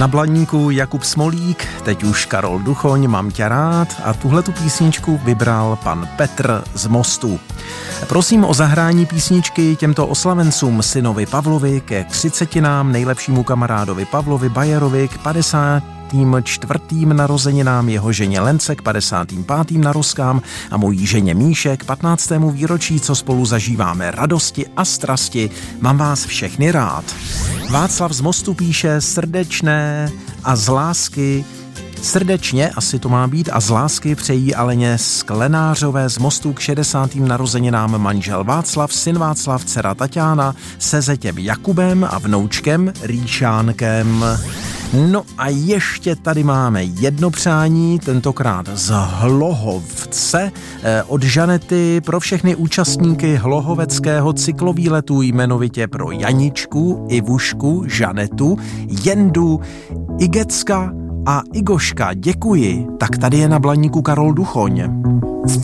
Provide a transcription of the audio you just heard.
Na Blaníku Jakub Smolík, teď už Karol Duchoň, Mám tě rád, a tuhletu písničku vybral pan Petr z Mostu. Prosím o zahrání písničky těmto oslavencům: synovi Pavlovi ke 30, nejlepšímu kamarádovi Pavlovi Bajerovi k 54. narozeninám, jeho ženě Lence k 55. narozkám a mojí ženě Míše k 15. výročí, co spolu zažíváme radosti a strasti. Mám vás všechny rád. Václav z Mostu píše: srdečné a z lásky, srdečně asi to má být, a z lásky přejí Aleně Sklenářové z Mostu k 60. narozeninám manžel Václav, syn Václav, dcera Taťána se zetěm Jakubem a vnoučkem Rýšánkem. No a ještě tady máme jedno přání, tentokrát z Hlohovce, od Žanety pro všechny účastníky hlohoveckého cyklovýletu, jmenovitě pro Janičku, Ivušku, Žanetu, Jendu, Igecka a Igoška. Děkuji. Tak tady je na Blaníku Karol Duchoň.